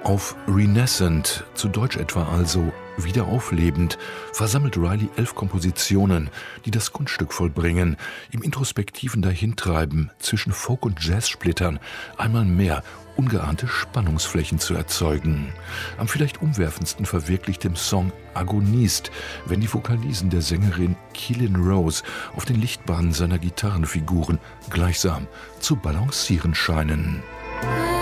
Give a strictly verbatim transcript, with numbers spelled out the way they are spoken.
Auf Renaisscent, zu Deutsch etwa also wiederauflebend, versammelt Riley elf Kompositionen, die das Kunststück vollbringen, im introspektiven Dahintreiben zwischen Folk- und Jazzsplittern einmal mehr ungeahnte Spannungsflächen zu erzeugen. Am vielleicht umwerfendsten verwirklicht im Song Agonist, wenn die Vokalisen der Sängerin Keelan Rose auf den Lichtbahnen seiner Gitarrenfiguren gleichsam zu balancieren scheinen.